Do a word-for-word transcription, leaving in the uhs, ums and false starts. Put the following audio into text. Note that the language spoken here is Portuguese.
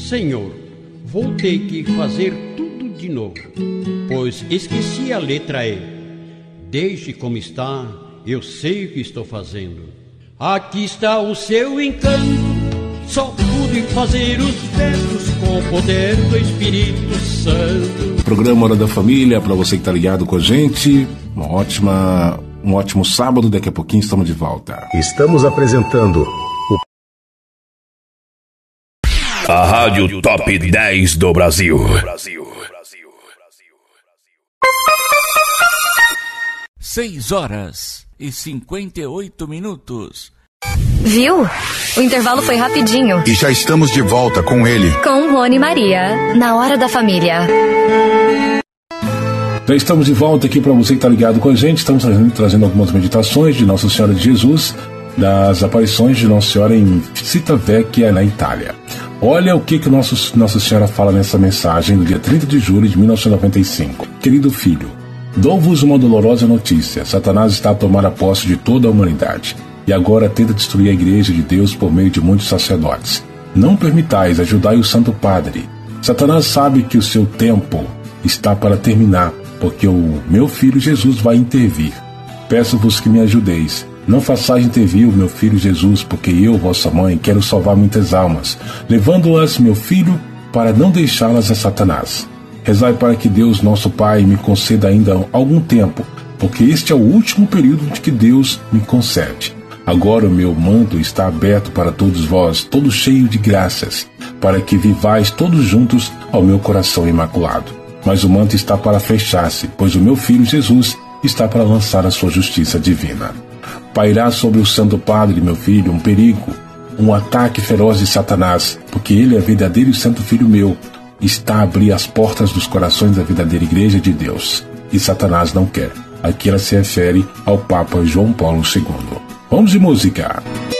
Senhor, vou ter que fazer tudo de novo, pois esqueci a letra E. Deixe como está, eu sei o que estou fazendo. Aqui está o seu encanto, só pude fazer os versos com o poder do Espírito Santo. Programa Hora da Família, para você que está ligado com a gente, uma ótima, um ótimo sábado, daqui a pouquinho estamos de volta. Estamos apresentando o... a Rádio Top dez do Brasil. seis horas e cinquenta e oito minutos. Viu? O intervalo foi rapidinho. E já estamos de volta com ele. Com Rony e Maria, na Hora da Família. Já estamos de volta aqui para você que está ligado com a gente. Estamos trazendo, trazendo algumas meditações de Nossa Senhora de Jesus, das aparições de Nossa Senhora em Civitavecchia, na Itália. Olha o que, que Nossa, Nossa Senhora fala nessa mensagem no dia trinta de julho de mil novecentos e noventa e cinco. Querido filho, dou-vos uma dolorosa notícia. Satanás está a tomar a posse de toda a humanidade e agora tenta destruir a Igreja de Deus por meio de muitos sacerdotes. Não permitais, ajudai o Santo Padre. Satanás sabe que o seu tempo está para terminar, porque o meu filho Jesus vai intervir. Peço-vos que me ajudeis. Não façais intervir o meu filho Jesus, porque eu, vossa mãe, quero salvar muitas almas, levando-as, meu filho, para não deixá-las a Satanás. Rezai para que Deus, nosso Pai, me conceda ainda algum tempo, porque este é o último período de que Deus me concede. Agora o meu manto está aberto para todos vós, todo cheio de graças, para que vivais todos juntos ao meu coração imaculado. Mas o manto está para fechar-se, pois o meu filho Jesus está para lançar a sua justiça divina. Pairá sobre o Santo Padre, meu filho, um perigo, um ataque feroz de Satanás, porque ele é verdadeiro e santo filho meu, está a abrir as portas dos corações da verdadeira Igreja de Deus. E Satanás não quer. Aqui ela se refere ao Papa João Paulo segundo. Vamos de música.